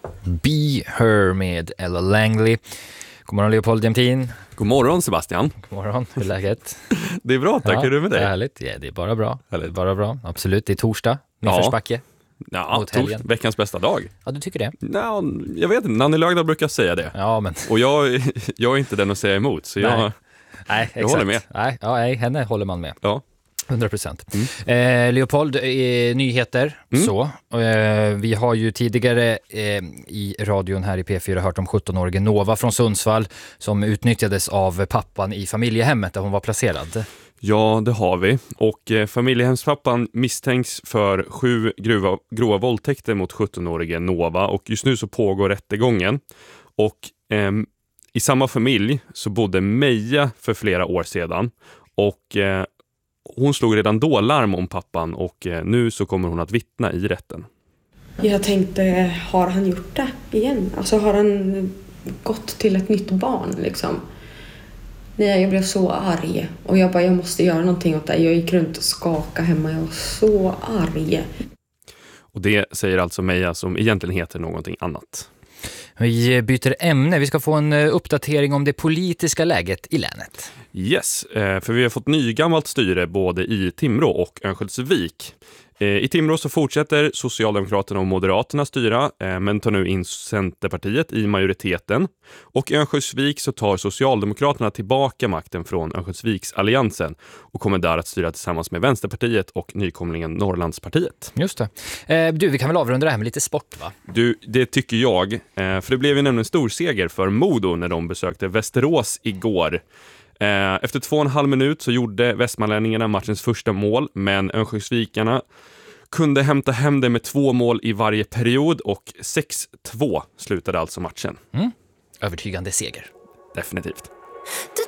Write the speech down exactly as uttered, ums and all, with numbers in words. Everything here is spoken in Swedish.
Be Her med Ella Langley. God morgon Leopold Jämtin. God morgon Sebastian. God morgon, hur är läget? Det är bra, tack. Ja, Hur är det med dig? Det är härligt, ja, det är bara bra. Härligt. Det är bara bra, absolut. Det är torsdag, nedförsbacke. Ja, mot helgen. tors- veckans bästa dag. Ja, du tycker det? Ja, jag vet inte, Nanny Lögdal brukar säga det. Ja, men... Och jag, jag är inte den att säga emot, så jag, Nej. Nej, exakt. jag håller med. Nej, ja, nej, henne håller man med. Ja. hundra procent. Mm. Eh, Leopold, eh, nyheter. Mm. Så, eh, vi har ju tidigare eh, i radion här i P fyra hört om sjuttonårige Nova från Sundsvall som utnyttjades av pappan i familjehemmet där hon var placerad. Ja, det har vi. Och eh, familjehemspappan misstänks för sju grova, grova våldtäkter mot sjuttonårige Nova. Och just nu så pågår rättegången. Och eh, i samma familj så bodde Meja för flera år sedan. Och eh, hon slog redan då larm om pappan och eh, nu så kommer hon att vittna i rätten. Jag tänkte, har han gjort det igen? Alltså har han gått till ett nytt barn liksom? Nej, jag blev så arg. Och jag bara, jag måste göra någonting åt det. Jag gick runt och skakade hemma. Jag var så arg. Och det säger alltså Meja som egentligen heter någonting annat. Vi byter ämne. Vi ska få en uppdatering om det politiska läget i länet. Yes, för vi har fått nygammalt styre både i Timrå och Örnsköldsvik. I Timrå så fortsätter Socialdemokraterna och Moderaterna styra, men tar nu in Centerpartiet i majoriteten. Och i Örnsköldsvik så tar Socialdemokraterna tillbaka makten från Örnsköldsviksalliansen och kommer där att styra tillsammans med Vänsterpartiet och nykomlingen Norrlandspartiet. Just det. Du, vi kan väl avrunda det här med lite sport, va? Du, det tycker jag. För det blev ju nämligen en stor seger för Modo när de besökte Västerås igår. Efter två och en halv minut så gjorde västmanlänningarna matchens första mål, men Örnsköldsvikarna kunde hämta hem det med två mål i varje period och sex två slutade alltså matchen. Mm. Övertygande seger. Definitivt. Du